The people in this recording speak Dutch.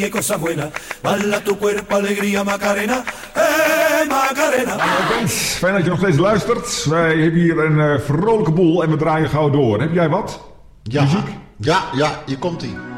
Qué cosa buena, bala tu cuerpo, alegría, Macarena, Macarena. Fijn dat je nog steeds luistert. Wij hebben hier een vrolijke boel en we draaien gauw door. Heb jij wat? Ja, Muziek? ja, hier komt-ie.